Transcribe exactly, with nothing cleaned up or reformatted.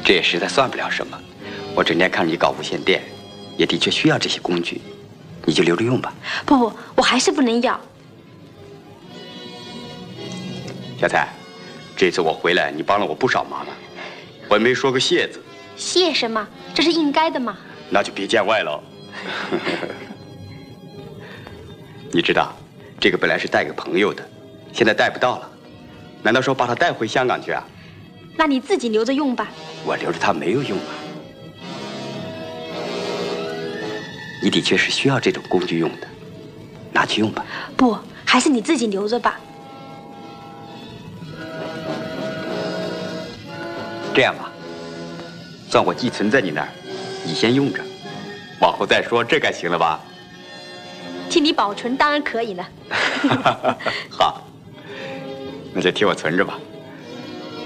这也实在算不了什么。我整天看着你搞无线电，也的确需要这些工具，你就留着用吧。 不不，我还是不能要。 小蔡，这次我回来，你帮了我不少忙了，我也没说个谢字。 谢什么？这是应该的嘛。 那就别见外喽。你知道，这个本来是带给朋友的，现在带不到了，难道说把它带回香港去啊？ 那你自己留着用吧。 我留着它没有用啊。你的确是需要这种工具用的，拿去用吧。 不，还是你自己留着吧。 这样吧，算我寄存在你那儿，你先用着，往后再说，这该行了吧？ 替你保存当然可以了。 好，那就替我存着吧。